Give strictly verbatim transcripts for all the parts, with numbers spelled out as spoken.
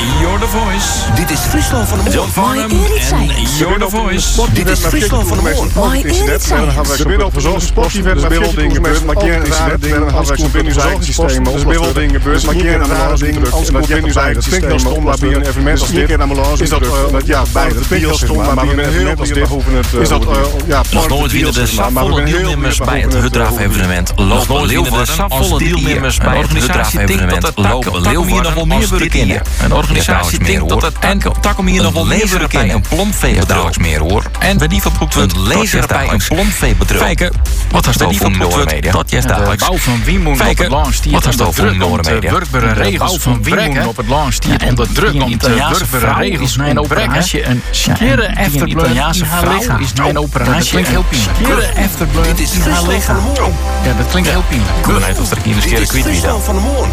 You're the Voice. Dit is Friesland van de Moon. John Farnham en You're the Voice. Dit is Friesland van de Moon. Maar internet, dan gaan wij zo'n verzorging sportief met veel dingen gebeurd. Maar geen rare dingen, dan gaan wij zo'n binnenverzorgingssysteem. Dus veel dingen gebeurd, maar geen rare dingen. Als het binnenverzorgingssysteem, dat stom dat bij een evenement als dit. Is dat, ja, bij de piels stom, maar we zijn heel als dit. Is dat, ja, nog nooit winnen de sapvolle deelnemers bij het Hudraaf-evenement Lopen Leeuwarden als deelnemers bij het Hudraaf-evenement Lopen Leeuwarden als dit hier. Een organisatie denkt dat het en takom hier nog wel lezer bij een plompveebedrijf meer hoor. En we die verbroekt een lezer bij een plompveebedrijf. Kijken, wat was dat voor Noormedia? Dat is dagelijks. De bouw van Wiemoen op het Langs die wat was dat voor Noormedia? Werkbare regels van Wiemoen op het Langs die onder druk om de werkbare regels mijn opera. Als je een skere efterbleun in haar lichaam is mijn opera. Dat klinkt heel pijnlijk. Skere efterbleun in haar lichaam. Ja, dat klinkt heel pijnlijk. Ik ben benieuwd of er hier een skere kwijt wie dan.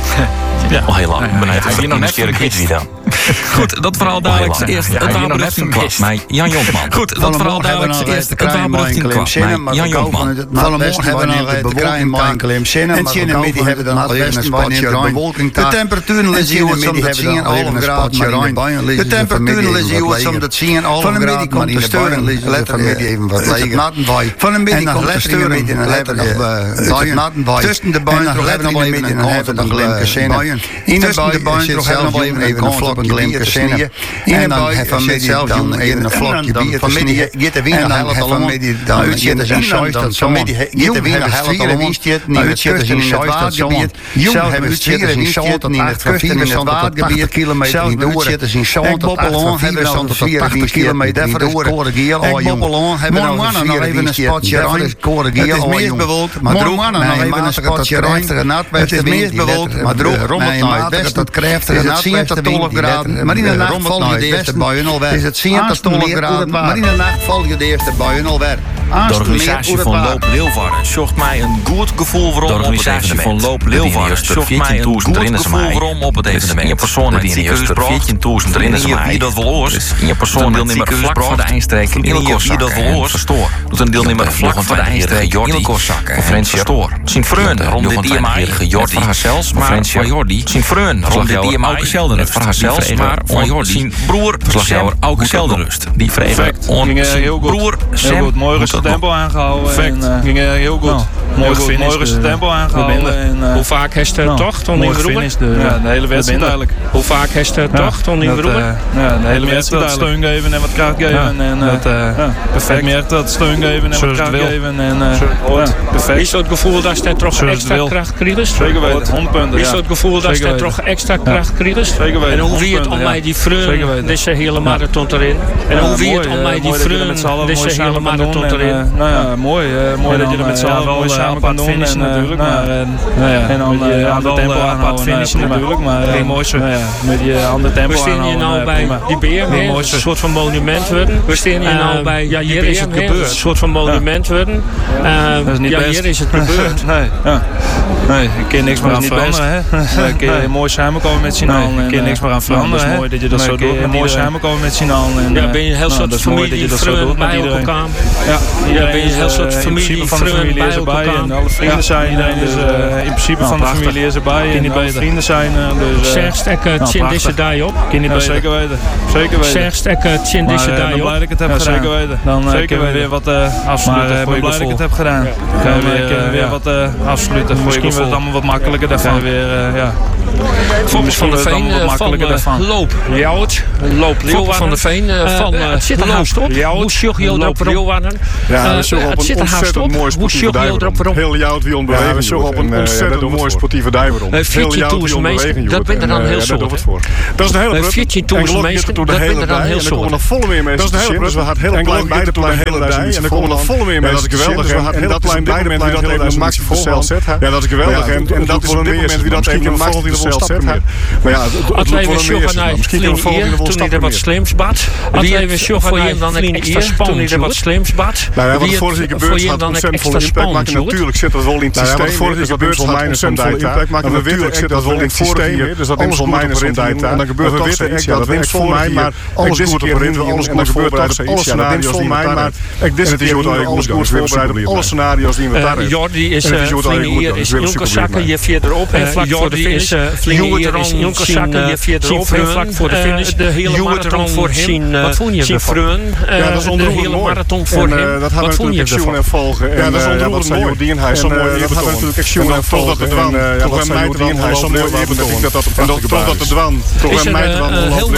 Ja, al heel lang. Ik ben benieuwd of er hier een skere kwijt wie dan. Goed, dat verhaal dadelijk eerst. Het wapenrucht in kwast. Mij Jan Jonkman. Goed, dat verhaal dadelijk eerst. Het wapenrucht in kwast. Mij Jan Jonkman. Van de Moon hebben we nog de bewolking in Klim Zinnen. En Zinnen hebben dan al even een spatje bewolking. De temperaturen liggen hier om dat zien half graad. De temperaturen liggen hier om dat zien half graad. Maar in de buien letterlijk even wat liggen. Van een beetje komt de steuring in een letterlijk tussen de buien nog letterlijk even een halve dan glimke zinnen. In de buien zit zelf even een vlakke glimke zinnen. In de buien van mij zelf dan even een vlakje bier te snijen. En dan hebben we met dan uitzetten zijn schuis dat zo. Giet de wiener helft al omstjeet. Niet uitzetten in het waardgebied. Zelf hebben we uitzetten in Schoten in het kust in het waardgebied. Zelf hebben we uitzetten in Schoten tot vierentachtig kilometer. En Bobbelon hebben we nog vier even een spotje ruim. Het is meest bewolkt, maar droog. Morgen nog even een spotje ruim. Het is meest bewolkt, maar droog. Nee, maar het best dat krachtige natwestenwind. Maar in de nacht vallen de eerste buien al weg. Is het zeventig graden, maar in de nacht vallen de eerste buien al weg. De organisatie van Loop Leeuwarden zocht mij een goed gevoel waarom. De organisatie van Loop Leeuwarden zocht mij een goed gevoel waarom op het evenement. Je persoon die in de eerste veertienduizend erin is mij. Dat wel oors. In je persoon deelnemer vlak voor de eindstreek in de kost. Dat wel oors. Verstoor. Doet een deelnemer vlak voor de eindstreek in de kostzakken. Of Frans Verstoor. Zijn vreun rond dit I M I. Jordi van haarzelfs, maar van Jordi. Zijn vreun rond dit I M I. Zeldenrust. Van haarzelfs, maar van Jordi. Zijn broer verslagjouwer Auke Zeldenrust. Die vregen on zijn broer Sam. Mooi rustig tempo aangehouden. Perfect. En, uh, ging uh, heel goed. Nou, mooi finish, mooi rustig tempo aangehouden. En, uh, hoe vaak heeft de nou, tocht om in groepen? Ja, de hele wedstrijd eigenlijk. Hoe vaak heeft de tocht om in groepen? Ja, de hele wedstrijd wat steun geven en wat kracht geven. Ja, en, uh, dat, uh, ja, perfect. Meer dat steun geven en wat kracht geven. En, uh, ja, perfect. Is het gevoel dat je toch extra kracht krijgt? Zeker weten, honderd punten. Is het gevoel dat je toch extra kracht krijgt? Zeker weten. En hoe wie het om mij die vreun deze hele marathon erin? En hoe wie het om mij die vreun deze hele marathon erin? Nou ja, mooi. Mooi dat je er met z'n allen wel samen kan doen. Natuurlijk, maar en dan aan de tempo aan finishen natuurlijk, maar mooi zo. Met je andere tempo aan. We staan hier nou bij die B M W, een soort van monument worden. We staan hier nou bij, ja hier is het gebeurd, een soort van monument worden. Ja hier is het gebeurd. Nee, nee, ik kan niks meer aan veranderen. Ik kan mooi samenkomen met z'n allen. Ik kan niks meer aan veranderen. Het is mooi dat je dat zo doet. Mooi samenkomen met z'n allen. Ja, ben je een heel soort familie vreun bij elkaar. Ja, ben je een heel soort familie vreun bij elkaar. En alle vrienden zijn, iedereen is in principe van de familie is erbij. En alle vrienden zijn er. Zeg ik tjen deze dag op. Zeker weten. Zeker weten. Zeg ik tjen deze dag op. Blij dat ik het heb gedaan. Zeker weten. Dan kunnen we weer wat afsluiten. Ik ben blij dat ik het heb gedaan. Dan kunnen we weer wat afsluiten. Misschien wordt het allemaal wat makkelijker daarvan. weer, ja. Foppers van de Veen van Loop Ljouwert. Loop Leeuwarden. Van de Veen van het zit er haast op. Hoe zocht je Loop Leeuwarden? Ja, we zoeken op een ontzettend mooi sportieve dijwerom. Heel Ljouwert wie onbeweging. We zoeken op een ontzettend mooi sportieve dijwerom. Heel Ljouwert wie onbeweging. Dat ben er dan heel zo. Dat is de hele brug. veertien toeristen meesten, dat ben er dan heel zo. En er komen nog volle meer mensen. Dat is de hele brug. We gaan heel plein bij de plein hele dij. En er komen nog volle meer mensen. Dat is geweldig. En dat is bij de plein wie dat even max voor zet. Ja, dat is geweldig. En dat is op dit moment wie dat even max voor zet. Maar ja, het moet voor een meer. Misschien kunnen we volgende wel stappen meer. Wat slims bad. Wie even zorgen voor je dan een extra spannend wat slims bad. Nou ja, wat voor je gebeurt gaat ontzettend volle impact maken. Natuurlijk zit dat wel in het systeem. Wat voor je gebeurt gaat ontzettend volle impact maken. Natuurlijk zit dat wel in het systeem. Dus dat is voor mij een tijd. En dan gebeurt toch zoiets. Dat wint voor mij, maar alles goed voorbereid. Alles goed voorbereid. Alle scenario's die we daar hebben. Ik dit is alles goed voorbereid. Alle scenario's die we daar hebben. Jordi is hier is Ilke Zakken hier verderop en vlak voor de finish. Joert rond zien vlak voor de finish. De hele marathon voor hem. Wat vond je ervan? Ja, dat is ontroerend mooi. De hele marathon voor hem. Dat gaan we natuurlijk zien en volgen. Ja, dat is ontroerend mooi. Hij is zo mooi. Dat gaan we natuurlijk zien en volgen. Toch een meidwan hij zo mooi eerbetoon. Dat dat een prachtige baar is. Toch dat de dwan. Toch een meidwan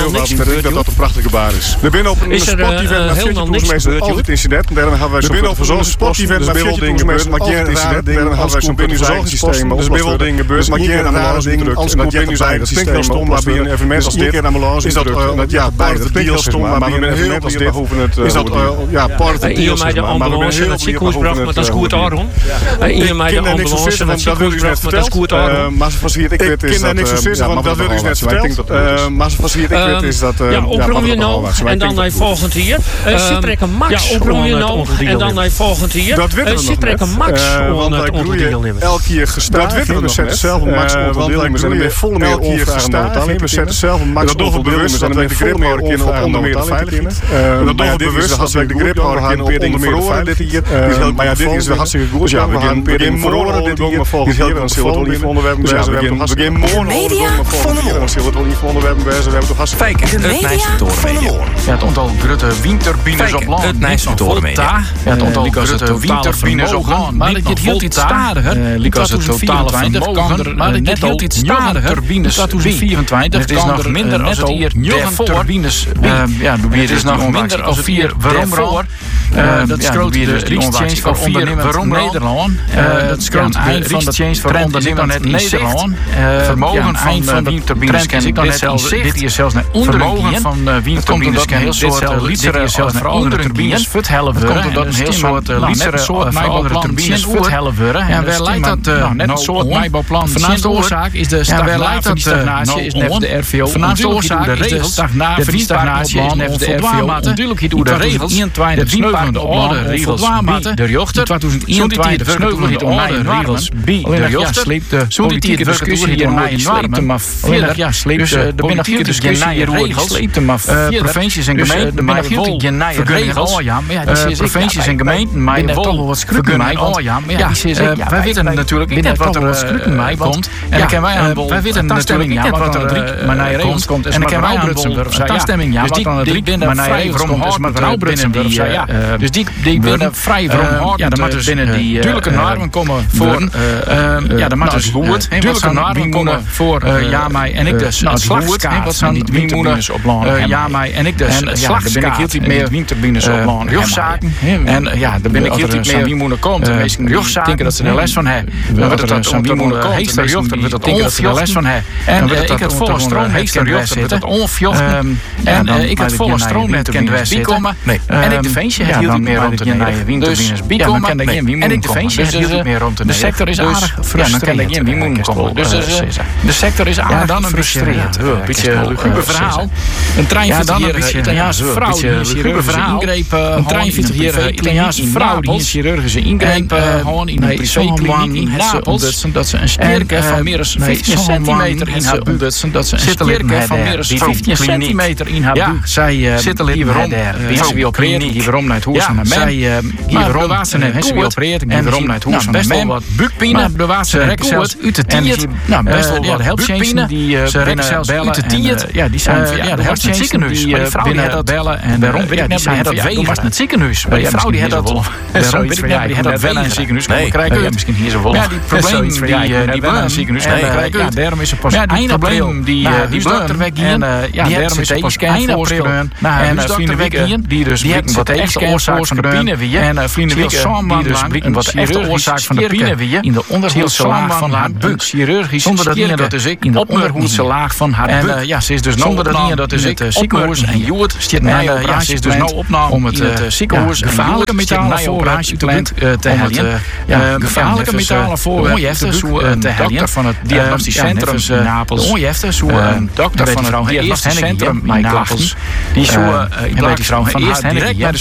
dat dat een prachtige baar is. We zijn op een sportevent naar veertien toers meestal altijd incident. En daarom hebben wij zo'n grote verzorgingsposten. Dus weer dingen gebeurd, maar geen rare dingen. Daarom hebben wij zo'n binnenverzorgingssysteem. Dus weer wel dingen gebeurd, maar geen rare dingen. Als dat binnenverzorgingssysteem stom, maar bij een evenement als dit is dat ja, part of the deal stom, maar bij een evenement als dit is dat ja, part of the deal. Hier mij de ambulance naar het ziekenhuis bracht, maar dat is goed daarom. Hier mij de ambulance naar het ziekenhuis bracht, maar dat is goed daarom. Maar zoals hier ik weet is dat niks zo want dat wil ik net verteld. Maar zoals hier ik weet is dat ja, oprom je nou en dan naar volgend hier. Zit trekken max. Ja, oprom je nou en dan naar volgend hier. Dat weten we nog trekken max want wij groeien elke keer gestaag. We zetten zelf een max onderdeling. We zijn er volle meer overvragen. We zetten zelf een max onderdeling. Dat we de grip houden in op onder meer de veiligheid. Dat doen we bewust dat we de grip houden op onder meer de veiligheid. Maar ja, dit is hartstikke goed. Ja, we gaan beginnen morgen dit hier. Dit heel dan zullen we wel niet onderwerpen zijn. We beginnen morgen media van de morgen. Zullen we wel niet onderwerpen zijn. We hebben toch hartstikke Fijke, het Nijsseltoren Media. Ja, het aantal grote windturbines op land. Het Nijsseltoren Media. Ja, het aantal grote windturbines op land. Maar het hield iets stadiger. Likas het totale vermogen. Maar het hield iets stadiger. Turbines twintig vierentwintig. Het is nog minder als het hier negen turbines. Ja, het is nog minder als vier. Waarom voor? Dat is groot de reach voor ondernemend Nederland. Dat is groot de reach voor ondernemend Nederland. Vermogen van van windturbines ken ik net zelfs. Dit is zelfs naar ondermogen van windturbines ken heel soort liederen zelfs naar andere turbines fut helven. Komt dat een heel soort liederen soort andere turbines fut helven. En waar leidt dat net een soort mijbouwplan? Voornaamste oorzaak is de stagnatie is net de R V O. Voornaamste oorzaak is de stagnatie. De stagnatie is net de R V O. Natuurlijk door de regels. De sneuvelde orde regels bij de jochter. tweeduizend eenentwintig sneuvelde orde regels bij de jochter. Sleept de politieke discussie hier mij sleept maar veertig jaar sleept de politieke discussie hier regels sleept maar provincies en gemeenten de binnengebieden genaaie regels. Ja, maar ja, die provincies en gemeenten mij wel wat scrukken mij. Oh ja, maar ja, wij weten natuurlijk niet wat er scrukken mij komt. En dan kennen wij aan wij weten natuurlijk niet wat er drie maar naar regels komt. En dan kennen wij aan afstemming ja, wat dan drie binnen maar regels komt is maar vrouw binnen die ja. Dus die die binnen vrij van ja, dan moet dus binnen die natuurlijke normen komen voor ja, dan moet dus goed. Natuurlijke normen komen voor ja, mij en ik dus slagskaart wat zijn die windturbines op land. Ja, mij en ik dus slagskaart ben ik heel niet meer windturbines op land. Rugzaken en ja, daar ben ik heel niet meer windmoeder komt. De meesten rugzaken denken dat ze er les van hebben. Dan wordt het dat zo'n windmoeder komt. Heester jocht dat het denken dat ze er les van hebben. En ik het volle stroomnet kent jocht dat het onvjochten. En ik het volle stroomnet kent bijkomen. En ik de feestje heb hield niet meer rond te nemen. Windturbines bijkomen. En ik de feestje heb hield niet meer rond te nemen. De sector is aardig frustrerend. Dan kan ik geen windmoeder komen. Dus de sector is aardig dan een frustrerend. Een beetje luguber verhaal. Een treinfietser Italiaanse vrouw die een chirurgische ingreep. Een treinfietser hier Italiaanse vrouw die een chirurgische ingreep gewoon in een privékliniek in Napels. Dat ze een sterke van meer dan vijftien centimeter in haar buik. Dat ze een sterke van meer dan vijftien centimeter in haar buik. Zij zitten hier waarom ze wil opereren. Die waarom naar het huis van haar man. Zij hier waarom ze wil opereren. Die waarom naar het huis van haar man. Wat buikpine. Ze rekken zelfs uit de tiert. Nou, best wel wat helpchains die ze rekken zelfs uit de tiert. Ja, die zijn ja, de helpchains die binnen dat bellen. En waarom weet ik net bij dat wegen. Was het ziekenhuis. Bij die vrouw die had dat wel. Waarom weet ik net die had dat wel in het ziekenhuis komen krijgen. Misschien hier zo vol. Ja, die probleem die die wel in het ziekenhuis komen krijgen. Ja, daarom is er pas één probleem die die dokter weggingen. Ja, daarom is er pas één april. En vrienden weggingen die dus blikken wat de echte oorzaak van de pine weer. En vrienden weggingen die dus blikken wat de echte oorzaak van de pine weer. In de onderhoedse laag van haar buik. Chirurgisch zonder dat niet dat is ik in de onderhoedse laag van haar buik. En ja, ze is dus zonder dat niet dat is ik ziekenhuis en Joert stiet mij ja, ze is dus nou opname om het ziekenhuis en gevaarlijke metalen voorraad te halen. Ja, gevaarlijke metalen voorraad te halen van het diagnostisch centrum in Napels. Onjefte, zo dokter van het diagnostisch centrum in Napels. Die zo die vrouw van eerst direct bij de spoed is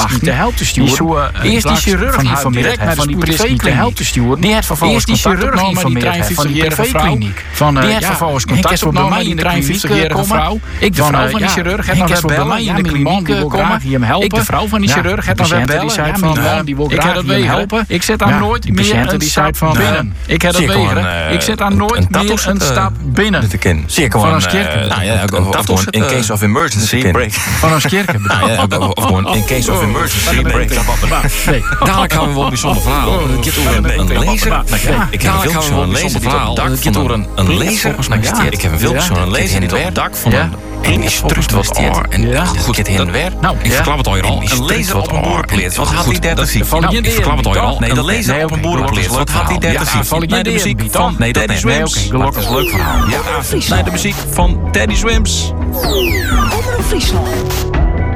wachten. De helft te sturen. Eerst die chirurg informeerd van die privé de helft te sturen. Die had vervolgens contact opgenomen met die drieënvijftigjarige vrouw. Die had vervolgens contact opgenomen met die drieënvijftigjarige vrouw. Ik de vrouw van die chirurg heb nog even bellen in de kliniek komen. Ik de vrouw van die chirurg heb nog even bellen. Ja, mijn man die wil graag hem helpen. Ik zet daar nooit meer een stap binnen. Ik heb dat wegeren. Ik zet daar nooit meer een stap binnen. Van een skirken. Nou ja, gewoon in case of emergency break. Van een skirken. Nou ja, of gewoon in case of emergency break. Dadelijk gaan we wel een bijzonder verhaal. Een lezer. Ik heb een filmpje van een lezer die op het dak van een lezer. Ik heb een filmpje van een lezer die op het dak van een klinisch truct wat oor. En goed, het heen weer. Nou, ik verklap het al al. Een lezer op een boerenpleert. Wat had hij daar te zien? Ik verklap het al al. Nee, de lezer op een boerenpleert. Wat had hij daar te zien? Nee, de muziek van Teddy Swims. Gelukkig is een leuk verhaal. Ja, nee, de muziek van Teddy Swims. Omroep Friesland.